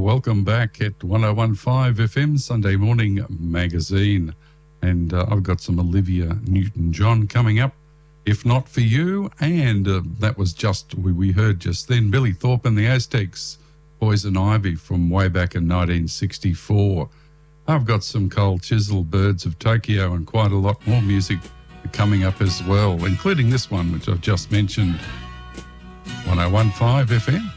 welcome back at 101.5 FM Sunday Morning Magazine. And I've got some Olivia Newton-John coming up, If Not For You. And that was we heard just then Billy Thorpe and the Aztecs, Poison Ivy from way back in 1964. I've got some Cold Chisel, Birds of Tokyo, and quite a lot more music coming up as well, including this one, which I've just mentioned, 101.5 FM.